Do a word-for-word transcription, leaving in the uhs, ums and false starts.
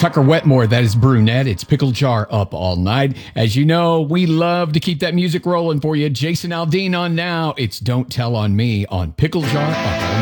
Tucker Wetmore, that is Brunette. It's Pickle Jar up all night. As you know, we love to keep that music rolling for you. Jason Aldean on now. It's Don't Tell on Me on Pickle Jar up all night.